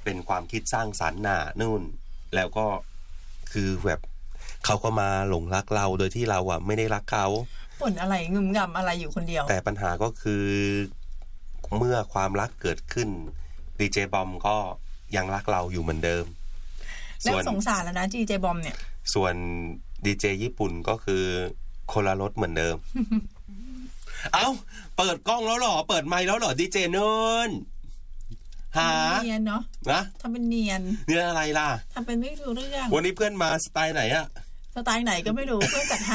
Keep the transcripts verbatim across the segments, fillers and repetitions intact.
เป็นความคิดสร้างสรรค์น่ะนู่นแล้วก็คือแบบเขาก็มาหลงรักเราโดยที่เราอ่ะไม่ได้รักเขาบ่นอะไรงึมงำอะไรอยู่คนเดียวแต่ปัญหาก็คือเมื่อความรักเกิดขึ้นดีเจบอมก็ยังรักเราอยู่เหมือนเดิมน่าสงสารแล้วนะดีเจบอมเนี่ยส่วนดีเจญี่ปุ่นก็คือคนละรถเหมือนเดิม เอ้าเปิดกล้องแล้วหรอเปิดไมค์แล้วหรอดีเจเนินหาเนียนเนาะนะทำเป็นเนียนเนียนอะไรล่ะทำเป็นไม่รู้เรื่องวันนี้เพื่อนมาสไตล์ไหนอะสไตล์ไหนก็ไม่รู้เพื่อนจัดให้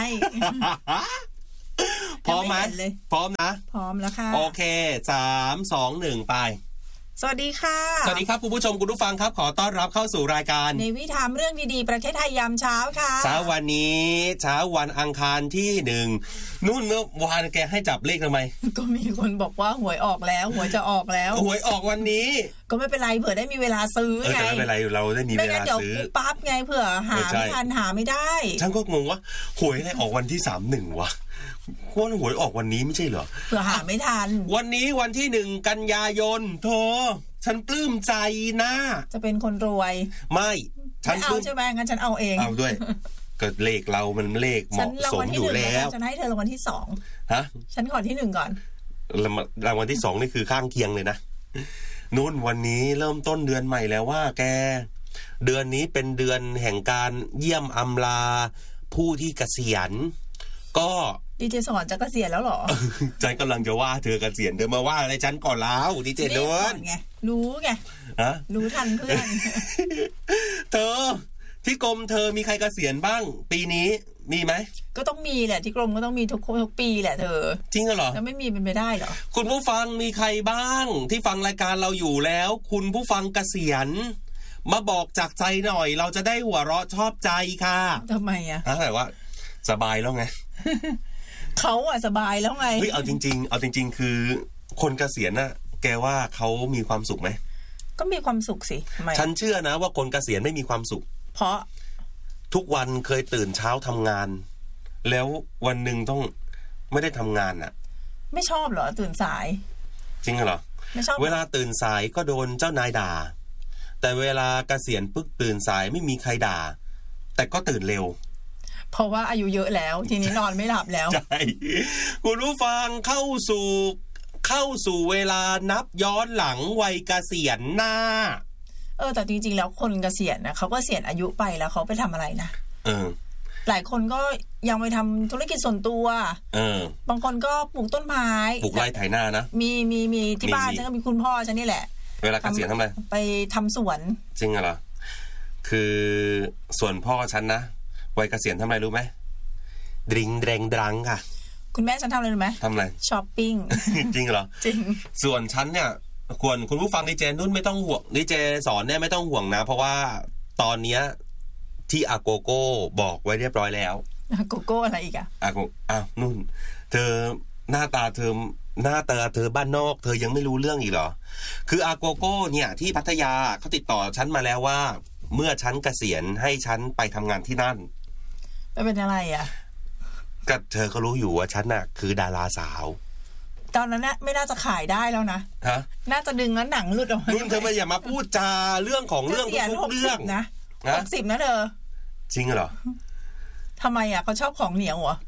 พร้อมไหมพร้อมนะพร้อมแล้วค่ะโอเคสามสองหนึ่งไปสวัสดีค่ะสวัสดีครับคุณผู้ชมคุณผู้ฟังครับขอต้อนรับเข้าสู่รายการในวิถีเรื่องดีๆประเทศไทยยามเช้าค่ะเช้าวันนี้เช้าวันอังคารที่หนึ่งนู่นเมื่อวานแกให้จับเลขทำไมก็มีคนบอกว่าหวยออกแล้วหวยจะออกแล้วหวยออกวันนี้ก็ไม่เป็นไรเผื่อได้มีเวลาซื้อไงไม่เป็นไรเราได้มีเวลาซื้อไม่งั้นเดี๋ยวปั๊บไงเผื่อหาไม่ทันหาไม่ได้ฉันก็งงว่าหวยอะไรออกวันที่สามสิบเอ็ดวะว่าหวยออกวันนี้ไม่ใช่เหรอเผื่อหาไม่ทันวันนี้วันที่หนึ่งกันยายนโธ่ฉันปลื้มใจนะจะเป็นคนรวยไม่ฉันเอาใช่ไหมงั้นฉันเอาเองเอาด้วยก็เลขเรามันเลขเหมาะสมอยู่แล้วฉันให้เธอรางวัลที่สองฮะฉันขอที่หนึ่งก่อนรางวัลที่สองนี่คือข้างเคียงเลยนะนู่นวันนี้เริ่มต้นเดือนใหม่แล้วว่าแกเดือนนี้เป็นเดือนแห่งการเยี่ยมอำลาผู้ที่เกษียณก็ดีเจสอนจะเกษียณแล้วหรอฉันกำลังจะว่าเธอเกษียณเธอมาว่าอะไรฉันก่อนแล้วดีเจโดนไงรู้ไงฮะรู้ทันเพื่อนเธอที่กรมเธอมีใครเกษียณบ้างปีนี้มีไหมก็ต้องมีแหละที่กรมก็ต้องมีทุกทุกปีแหละเธอจริงเหรอแล้วไม่มีเป็นไปได้เหรอคุณผู้ฟังมีใครบ้างที่ฟังรายการเราอยู่แล้วคุณผู้ฟังเกษียณมาบอกจากใจหน่อยเราจะได้หัวเราะชอบใจค่ะทำไมอ่ะแต่ว่าสบายแล้วไงเขาอะสบายแล้วไงเฮ้ยเอาจริงๆเอาจริงๆคือคนเกษียณน่ะแกว่าเขามีความสุขไหมก็มีความสุขสิฉันเชื่อนะว่าคนเกษียณไม่มีความสุขเพราะทุกวันเคยตื่นเช้าทำงานแล้ววันหนึ่งต้องไม่ได้ทำงานอ่ะไม่ชอบเหรอตื่นสายจริงเหรอไม่ชอบเวลาตื่นสายก็โดนเจ้านายด่าแต่เวลาเกษียณปึ๊กตื่นสายไม่มีใครด่าแต่ก็ตื่นเร็วเพราะว่าอายุเยอะแล้วทีนี้นอนไม่หลับแล้วใช่คุณผู้ฟังเข้าสู่เข้าสู่เวลานับย้อนหลังวัยเกษียณหน้าเออแต่จริงๆแล้วคนเกษียณนะเขาก็เกษียณอายุไปแล้วเขาไปทำอะไรนะเออหลายคนก็ยังไปทำธุรกิจส่วนตัวเออบางคนก็ปลูกต้นไม้ปลูกไร่ไถนานะมีมีมีที่บ้านฉันก็มีคุณพ่อฉันนี่แหละเวลาเกษียณทำอะไรไปทำสวนจริงเหรอคือส่วนพ่อฉันนะวัยเกษียณทำอะไรรู้ไหมดริงแดงดรังค่ะคุณแม่ฉันทำอะไรรู้ไหมทำอะไรช้อปปิ้งจริงเหรอจริงส่วนฉันเนี่ยควรคุณผู้ฟังดีเจนุ่นไม่ต้องห่วงดีเจสอนเนี่ยไม่ต้องห่วงนะเพราะว่าตอนเนี้ยที่อาโกโก้บอกไว้เรียบร้อยแล้วอาโกโก้อะไรอีกอะอาโกอ้าวนุ่นเธอหน้าตาเธอหน้าตาเธอบ้านนอกเธอยังไม่รู้เรื่องอีกเหรอคืออาโกโก้เนี่ยที่พัทยาเขาติดต่อฉันมาแล้วว่าเมื่อฉันเกษียณให้ฉันไปทำงานที่นั่นไม่เป็นอะไรอ่ะก็เธอก็รู้อยู่ว่าฉันน่ะคือดาราสาวตอนนั้นน่ะไม่น่าจะขายได้แล้วนะฮะน่าจะดึงแล้วหนังหลุดออกมานุ่นเธอไม่อย่ามาพูดจาเรื่องของเรื่องทุกเรื่องนะหกสิบนะเธอจริงเหรอทำไมอ่ะเขาชอบของเหนียวเหรอ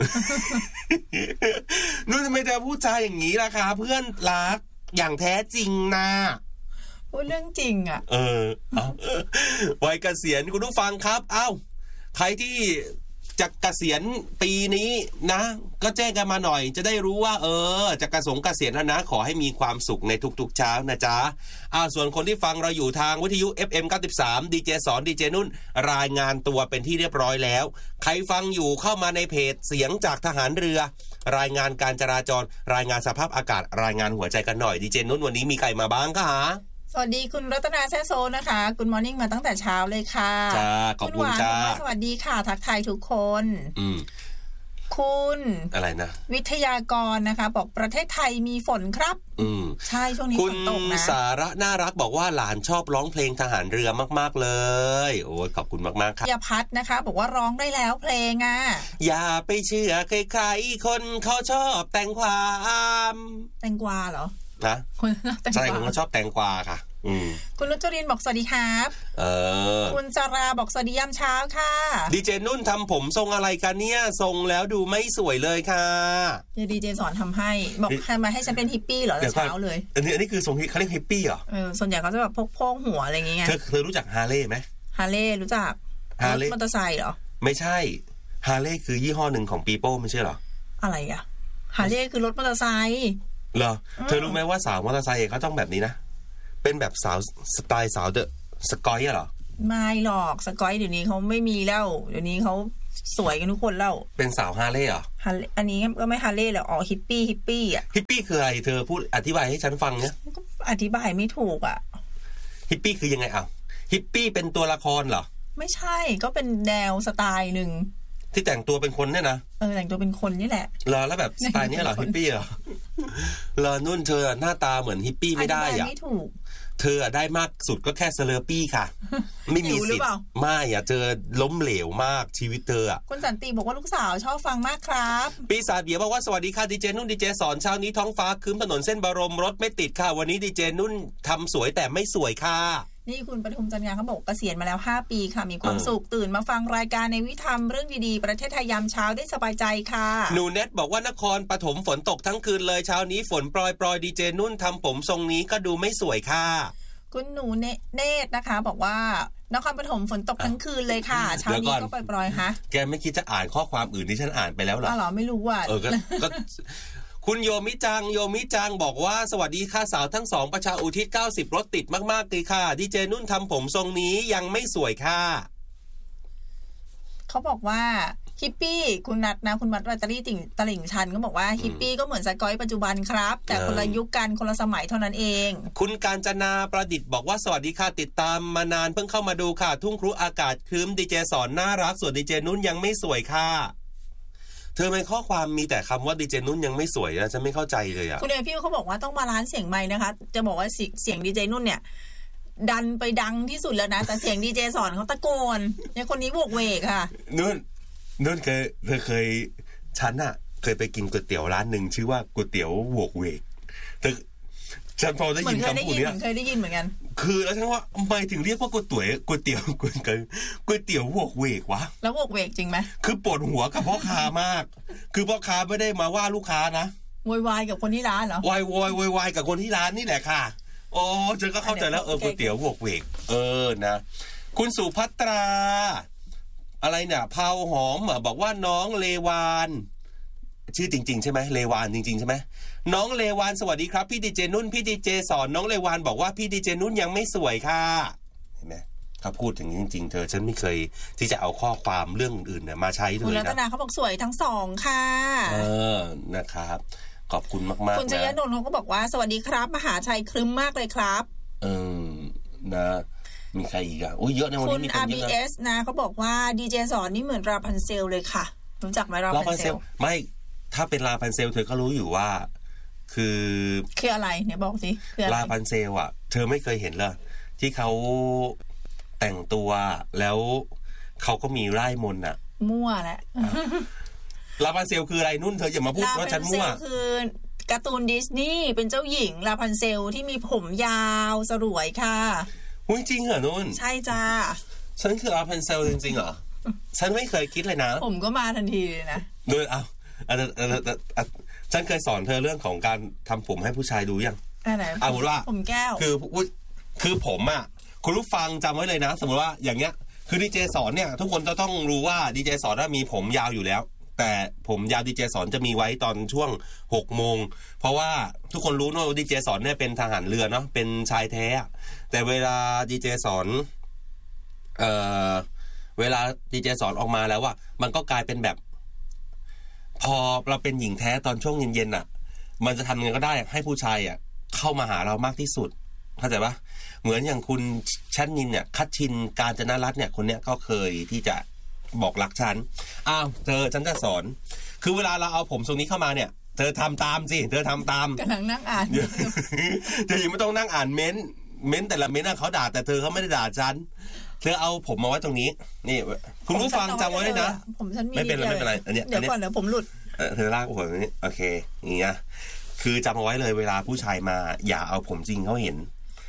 นุ่นทำไมเธอพูดจาอย่างนี้ล่ะคะเพื่อนรักอย่างแท้จริงนะพูดเรื่องจริงอ่ะเออเอาวัยเกษียณคุณผู้ฟังครับเอ้าใครที่จะเกษียณปีนี้นะก็แจ้งกันมาหน่อยจะได้รู้ว่าเออจะกระสงเกษียณแล้วนะขอให้มีความสุขในทุกๆเช้านะจ๊ะอ้าวส่วนคนที่ฟังเราอยู่ทางวิทยุ เอฟ เอ็ม เก้าสิบสาม ดีเจสอนดีเจนุ่นรายงานตัวเป็นที่เรียบร้อยแล้วใครฟังอยู่เข้ามาในเพจเสียงจากทหารเรือรายงานการจราจรรายงานสภาพอากาศรายงานหัวใจกันหน่อยดีเจนุ่นวันนี้มีใครมาบ้างคะสวัสดีคุณรัตนาแซ่โซนะคะคุณมอร์นิ่งมาตั้งแต่เช้าเลยค่ะจ้าขอบคุณจ้าสวัสดีค่ะทักทายทุกคนอืมคุณอะไรนะวิทยากรนะคะบอกประเทศไทยมีฝนครับอืมใช่ช่วงนี้ฝนตกนะคุณสาระน่ารักบอกว่าหลานชอบร้องเพลงทหารเรือมากๆเลยโอ้ยขอบคุณมากๆครับยาพัฒนะคะบอกว่าร้องได้แล้วเพลงอ่ะอย่าไปเชื่อใครๆคนเขาชอบแต่งความแตงกวาเหรอนะใช่ผมก็ชอบแตงกวาค่ะอืมคุณนุชจรินบอกสวัสดีครับเออคุณจาราบอกสวัสดียามเช้าค่ะดีเจนุ่นทำผมทรงอะไรกันเนี่ยทรงแล้วดูไม่สวยเลยค่ะเดี๋ยวดีเจสอนทำให้บอกทำมาให้ฉันเป็นฮิปปี้เหรอแต่เช้าเลยอันนี้อันนี้คือทรงเขาเรียกฮิปปี้เหรอเออส่วนใหญ่เขาจะแบบพกโพกหัวอะไรอย่างเงี้ยเธอเธอรู้จักฮาร์เลย์ไหมฮาร์เลย์รู้จักฮาร์เลย์มอเตอร์ไซค์เหรอไม่ใช่ฮาร์เลย์คือยี่ห้อหนึ่งของปีโป้ไม่ใช่เหรออะไรอะฮาร์เลย์คือรถมอเตอร์ไซค์เหรอเธอรู้ไหมว่าสาวมอเตอร์ไซค์เขาต้องแบบนี้นะเป็นแบบสาวสไตล์สาวเดอะสกอยเหรอไม่หรอกสกอยเดี๋ยวนี้เขาไม่มีแล้วเดี๋ยวนี้เขาสวยกันทุกคนแล้วเป็นสาวฮาร์เลย์เหรออันนี้ก็ไม่ฮาร์เลย์หรอกอ๋อฮิปปี้ฮิปปี้อ่ะฮิปปี้คืออะไรเธอพูดอธิบายให้ฉันฟังเนี่ยอธิบายไม่ถูกอ่ะฮิปปี้คือยังไงอ่ะฮิปปี้เป็นตัวละครเหรอไม่ใช่ก็เป็นแนวสไตล์หนึ่งที่แต่งตัวเป็นคนเนี่ยนะเออแต่งตัวเป็นคนนี่แหละเหรอแล้วแบบสไตล์นี้เหรอฮิปปี้เหรอเหรอนุ่นเธอหน้าตาเหมือนฮิปปี้ไม่ได้อ่ะไม่ถูกเธอได้มากสุดก็แค่เซเลอร์ปี้ค่ะไม่มีสิทธิ์ไม่อ่ะเธอล้มเหลวมากชีวิตเธออ่ะคุณสันติบอกว่าลูกสาวชอบฟังมากครับปีศาจเบียบอกว่าสวัสดีค่ะดีเจนุ่นดีเจสอนเช้านี้ท้องฟ้าครึ้มถนนเส้นบรมรถไม่ติดค่ะวันนี้ดีเจนุ่นทำสวยแต่ไม่สวยค่ะนี่คุณปทุมจันทร์งานเขาบอกเกษียณมาแล้วห้าปีค่ะมีความสุขตื่นมาฟังรายการในวิธรรมเรื่องดีๆประเทศไทยยามเช้าได้สบายใจค่ะหนูเน็ตบอกว่านครปฐมฝนตกทั้งคืนเลยเช้านี้ฝนปรอยๆดีเจนุ่นทำผมทรงนี้ก็ดูไม่สวยค่ะคุณหนูเนตนะคะบอกว่านครปฐมฝนตกทั้งคืนเลยค่ะเช้านี้ก็ปล่อยๆฮะแกไม่คิดจะอ่านข้อความอื่นที่ฉันอ่านไปแล้วหรออ๋อเหรอไม่รู้ว่าเออก็คุณโยมิจังโยมิจังบอกว่าสวัสดีค่ะสาวทั้งสองประชาอุทิศเก้าสิบรถติดมากๆเลยค่ะดีเจนุ่นทำผมทรงนี้ยังไม่สวยค่ะเขาบอกว่าฮิปปี้คุณนัทนะคุณมัดแบตเตอรี่ติ่งตลิ่งชันก็บอกว่าฮิปปี้ก็เหมือนสกอยปัจจุบันครับแต่คนละยุคกันคนละสมัยเท่านั้นเองคุณกาญจนาประดิษฐ์บอกว่าสวัสดีค่ะติดตามมานานเพิ่งเข้ามาดูค่ะทุ่งครุอากาศครึ้มดีเจสอนน่ารักส่วนดีเจนุ่นยังไม่สวยค่ะเธอเป็นข้อความมีแต่คำว่าดีเจนุ่นยังไม่สวยนะฉันไม่เข้าใจเลยอะคุณเอพี่เขาบอกว่าต้องบาลานซ์เสียงไมค์นะคะจะบอกว่าเสียงดีเจนุ่นเนี่ยดันไปดังที่สุดแล้วนะแต่เสียงดีเจสอนเขาตะโกนเนี่ยคนนี้โวกเวกค่ะนุ่นนุ่นเคยเธอเคยฉันอะเคยไปกินก๋วยเตี๋ยวร้านหนึ่งชื่อว่าก๋วยเตี๋ยวโวกเวกเธอฉันพอได้ยินคำพูดนี้เคยได้ยินเหมือนกันคือแล้วฉันว่าทำไมถึงเรียกว่าก๋วยเตี๋ยวก๋วยเตี๋ยวก๋วยเตี๋ยวก๋วยเตี๋ยวโวกเวกวะแล้วโวกเวกจริงไหมคือปวดหัวกับพ่อค้ามากคือพ่อค้าไม่ได้มาว่าลูกค้านะโวยวายกับคนที่ร้านเหรอวายวายโวยวายกับคนที่ร้านนี่แหละค่ะโอ้เธอก็เข้าใจแล้วเออก๋วยเตี๋ยวโวกเวกเออนะคุณสุภัตราอะไรเนี่ยพาวหอมบอกว่าน้องเลวานชื่อจริงๆใช่ไหมเลวานจริงๆใช่ไหมน้องเลวานสวัสดีครับพี่ดีเจนุ่นพี่ดีเจสอนน้องเลวานบอกว่าพี่ดีเจนุ่นยังไม่สวยค่ะเห็นไหมเขาพูดถึงจริงๆเธอฉันไม่เคยที่จะเอาข้อความเรื่องอื่นเนี่ยมาใช้เลยนะคุณรัตนาเขาบอกสวยทั้งสองค่ะเออนะครับขอบคุณมากๆนะคุณชยนนท์เขาก็บอกว่าสวัสดีครับมหาชัยครึ้มมากเลยครับเออนะมีใครอีกอ่ะโอ้ยเยอะในวันนี้มีคนเยอะนะคุณ อาร์ บี เอส นะเขาบอกว่าดีเจสอนนี่เหมือนราพันเซลเลยค่ะรู้จักไหมราพันเซลไม่ถ้าเป็นราพันเซลเธอก็รู้อยู่ว่าคือคืออะไรเนี่ยบอกสิคืออะไรราพันเซลอ่ะเธอไม่เคยเห็นเหรอที่เขาแต่งตัวแล้วเขาก็มีไร่มนต์อ่ะมั่วแหละราพันเซลคืออะไรนุ่นเธออย่ามาพูดว่าฉันมั่วคือการ์ตูนดิสนีย์เป็นเจ้าหญิงราพันเซลที่มีผมยาวสรวยค่ะจริงเหรอนุ่นใช่จ้าฉันคือราพันเซลจริงๆเหรอฉันไม่เคยคิดเลยนะผมก็มาทันทีเลยนะโดยเอาฉันเคยสอนเธอเรื่องของการทำผมให้ผู้ชายดูยังอะไรเอาพูดว่าผมแก้วคือคือผมอ่ะคุณผู้ฟังจำไว้เลยนะสมมติว่าอย่างเงี้ยคือดีเจสอนเนี่ยทุกคนจะต้องรู้ว่าดีเจสอนมีผมยาวอยู่แล้วแต่ผมยาวดีเจสอนจะมีไว้ตอนช่วงหกโมงเพราะว่าทุกคนรู้ว่าดีเจสอนเนี่ยเป็นทหารเรือเนาะเป็นชายแท้แต่เวลาดีเจสอนเอ่อเวลาดีเจสอนออกมาแล้วว่ามันก็กลายเป็นแบบพอเราเป็นหญิงแท้ตอนช่วงเย็นๆอ่ะมันจะทำยังไงก็ได้ให้ผู้ชายอ่ะเข้ามาหาเรามากที่สุดเข้าใจปะเหมือนอย่างคุณชันนินเนี่ยคัตชินกาญจนรัตน์เนี่ยคนเนี้ยก็เคยที่จะบอกรักฉันอ้าวเธอฉันจะสอนคือเวลาเราเอาผมทรงนี้เข้ามาเนี่ยเธอทำตามสิเธอทำตามกำลังนั่งอ่านเธอยังไม่ต้องนั่งอ่านเม้นเม้นแต่ละเม้นเขาด่าแต่เธอเขาไม่ได้ด่าฉันเธอเอาผมมาไว้ตรงนี้นี่คุณผู้ฟังจำไว้ด้วยนะผมฉันมีไม่เป็นไรไม่เป็นไรอันนี้เดี๋ยวก่อนเดี๋ยวผมหลุดเธอลากหัวนี้โอเคอย่างเงี้ยคือจำเอาไว้เลยเวลาผู้ชายมาอย่าเอาผมจริงเขาเห็น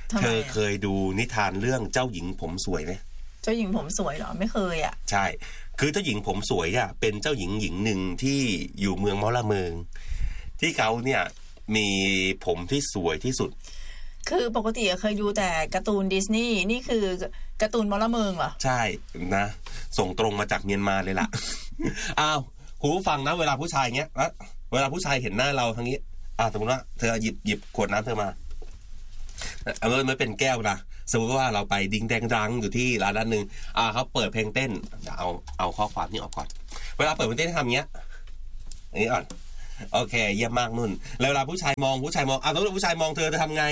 เธอเคยดูนิทานเรื่องเจ้าหญิงผมสวยไหมเจ้าหญิงผมสวยเหรอไม่เคยอ่ะใช่คือเจ้าหญิงผมสวยอ่ะเป็นเจ้าหญิงหญิงหนึ่งที่อยู่เมืองมอละเมืองที่เขาเนี่ยมีผมที่สวยที่สุดคือปกติเคยดูแต่การ์ตูนดิสนีย์นี่คือการ์ตูนมอละเมืองเหรอใช่นะส่งตรงมาจากเมียนมาเลยล่ะ อ้าวคุณผู้ฟังนะเวลาผู้ชายเงี้ยเวลาผู้ชายเห็นหน้าเราทางนี้อ่าสมมติว่าเธอหยิบหยิบขวดน้ำเธอมาเอาไม่เป็นแก้วนะสมมติว่าเราไปดิ้งแดงดังอยู่ที่ร้านนั้นนึงอ่าเขาเปิดเพลงเต้นเอาเอาข้อความนี้ออกก่อนเวลาเปิดเพลงเต้นทำเงี้ยอันนี้ก่อนโอเคเยี่ยมมากนุ่นแล้วเวลาผู้ชายมองผู้ชายมองอ่าสมมติผู้ชายมองเธอจะทำไง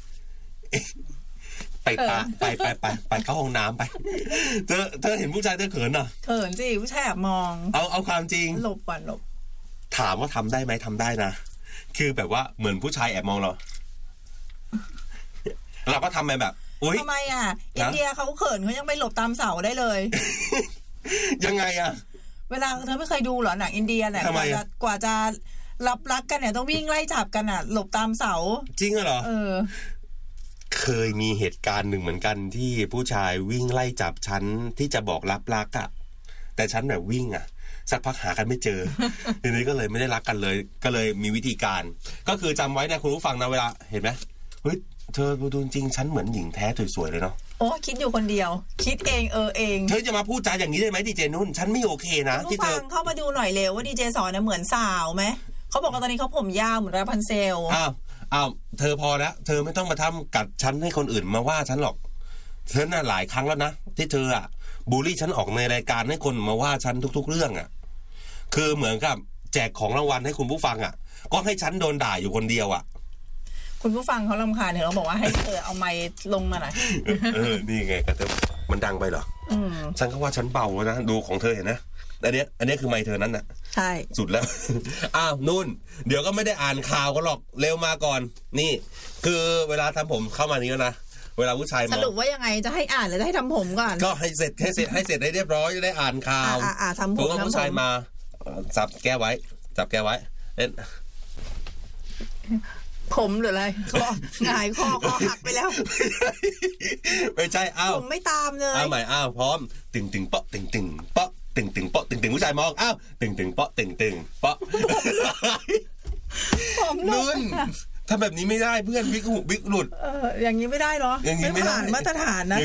ไปปะไปไปไปไปเข้าห้องน้ำไปเธอเธอเห็นผู้ชายเธอเขินอ่ะเขินสิผู้ชายแอบมองเอาเอาความจริงหลบก่อนหลบถามว่าทำได้ไหมทำได้นะคือแบบว่าเหมือนผู้ชายแอบมองเราเราก็ทำไปแบบอุ้ยทำไมอ่ะอินเดียเขาเขินเขายังไปหลบตามเสาได้เลยยังไงอ่ะเวลาเธอไม่เคยดูเหรอหนังอินเดียเนี่ยกว่าจะกว่าจะรับรักกันเนี่ยต้องวิ่งไล่จับกันอ่ะหลบตามเสาจริงเหรอเออเคยมีเหตุการณ์หนึ่งเหมือนกันที่ผู้ชายวิ่งไล่จับฉันที่จะบอกรับรักอ่ะแต่ฉันแบบวิ่งอ่ะสักพักหากันไม่เจอ ทีนี้ก็เลยไม่ได้รักกันเลยก็เลยมีวิธีการก็คือจำไว้นะคุณผู้ฟังนะเวลาเห็นไหมเฮ้ยเธอดูจริงฉันเหมือนหญิงแท้สวยๆเลยเนาะโอ้คิดอยู่คนเดียวคิดเองเออเองเธอจะมาพูดจาอย่างนี้ได้ไหมดีเจนุ่นฉันไม่โอเคนะที่เธอเข้ามาดูหน่อยเร็วว่าดีเจสอนเนี่ยเหมือนสาวไหมเขาบอกว่าตอนนี้เขาผมยาวเหมือนราพันเซลอ้าวอ้าวเธอพอแล้วเธอไม่ต้องมาทำกัดฉันให้คนอื่นมาว่าฉันหรอกเธอน่ะหลายครั้งแล้วนะที่เธออ่ะบูลลี่ฉันออกในรายการให้คนมาว่าฉันทุกๆเรื่องอ่ะคือเหมือนกับแจกของรางวัลให้คุณผู้ฟังอ่ะก็ให้ฉันโดนด่าอยู่คนเดียวอ่ะคุณผู้ฟังเขารำคาญเนี่ยเขาบอกว่าให้เธอเอาไมค์ลงมาหน่อยเออนี่ไงกระเทยมันดังไปเหรออืมฉันก็ว่าฉันเบาแล้วนะดูของเธอเห็นนะอันเนี้ยอันนี้คือไมค์เธอนั้นน่ะใช่สุดแล้วอ้าวนุ่นเดี๋ยวก็ไม่ได้อ่านข่าวกันหรอกเร็วมาก่อนนี่คือเวลาทำผมเข้ามานี้แล้วนะเวลาผู้ชายสรุปว่ายังไงจะให้อ่านหรือจะให้ทำผมก่อนก็ให้เสร็จให้เสร็จให้เสร็จให้เรียบร้อยจะได้อ่านข่าวอ่าอ่าทำผมผู้ชายมาจับแก้ไว้จับแก้ไว้เล่นผมหรืออะไรคอหงายคอคอหักไปแล้วไม่ใช่อ้าวผมไม่ตามเลยอ้าวใหม่อ้าวพร้อมตึงตึงเปาะตึงตึงเปาะตึงตึงเปาะตึงตึงผู้ชายมองอ้าวตึงตึงเปาะตึงตึงเปาะผมนุ่นทำแบบนี้ไม่ได้เพื่อนบิ๊กหุบบิ๊กหลุดเอออย่างนี้ไม่ได้เหรอไม่ผ่านมาตรฐานนะ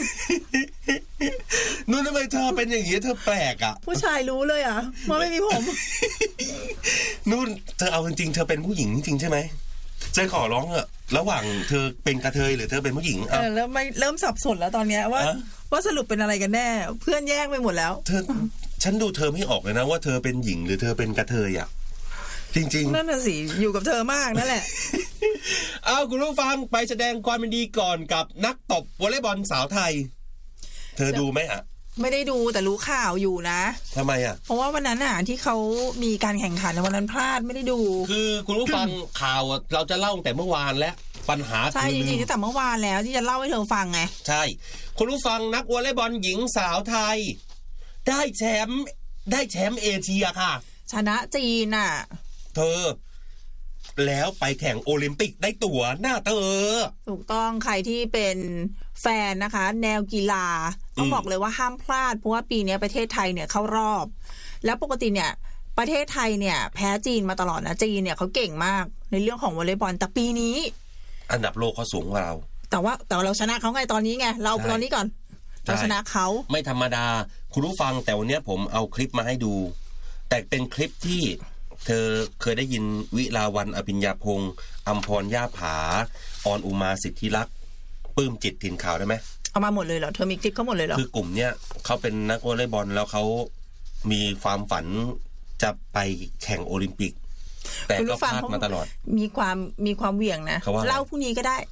นุ่นทำไมเธอเป็นอย่างนี้เธอแปลกอ่ะผู้ชายรู้เลยอ่ะว่าไม่มีผมนุ่นเธอเอาจริงๆเธอเป็นผู้หญิงจริงใช่ไหมใจขอร้องเถอะระหว่างเธอเป็นกระเทยหรือเธอเป็นผู้หญิงเออแล้วไม่เริ่มสับสนแล้วตอนเนี้ยว่าว่าสรุปเป็นอะไรกันแน่เพื่อนแยกไปหมดแล้วเธอฉันดูเธอไม่ออกเลยนะว่าเธอเป็นหญิงหรือเธอเป็นกระเทยอ่ะจริงๆนั่นน่ะสิอยู่กับเธอมากนั่นแหละเอาคุณผู้ฟังไปแสดงความเป็นดีก่อนกับนักตบวอลเลย์บอลสาวไทยเธอดูไหมอ่ะไม่ได้ดูแต่รู้ข่าวอยู่นะทำไมอ่ะเพราะว่าวันนั้นอ่ะที่เขามีการแข่งขันในวันนั้นพลาดไม่ได้ดูคือคุณผู้ฟังข่าวเราจะเล่าแต่เมื่อวานแล้วปัญหาใช่จริงๆตั้งแต่เมื่อวานแล้วที่จะเล่าให้เธอฟังไงใช่คุณผู้ฟังนักวอลเลย์บอลหญิงสาวไทยได้แชมป์ได้แชมป์เอเชียค่ะชนะจีนน่ะเธอแล้วไปแข่งโอลิมปิกได้ตั๋วหน้าเธอถูกต้องใครที่เป็นแฟนนะคะแนวกีฬาต้องบอกเลยว่าห้ามพลาดเพราะว่าปีนี้ประเทศไทยเนี่ยเข้ารอบแล้วปกติเนี่ยประเทศไทยเนี่ยแพ้จีนมาตลอดนะจีนเนี่ยเขาเก่งมากในเรื่องของวอลเลย์บอลแต่ปีนี้อันดับโลกเขาสูงกว่าเราแต่ว่าแต่เราชนะเขาไงตอนนี้ไงเราตอนนี้ก่อนเราชนะเขาไม่ธรรมดาคุณผู้ฟังแต่วันนี้ผมเอาคลิปมาให้ดูแต่เป็นคลิปที่เธอเคยได้ยินวิลาวันอภิญญาพงศ์อัมพรย่าผาออนอุมาสิทธิลักษณ์ปื้มจิตถิ่นข่าวได้ไหมเอามาหมดเลยเหรอเธอมีคลิปเขาหมดเลยเหรอคือกลุ่มเนี้ยเขาเป็นนักวอลเลย์บอลแล้วเขามีความฝันจะไปแข่งโอลิมปิกแต่ก็พลาดมาตลอดมีความมีความเหวี่ยงนะเล่าพรุ่งนี้ก็ได้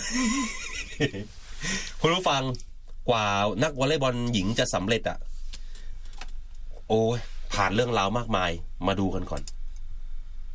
คุณผู้ฟังกว่านักวอลเลย์บอลหญิงจะสำเร็จอ่ะโอ้ยผ่านเรื่องราวมากมายมาดูกันก่อน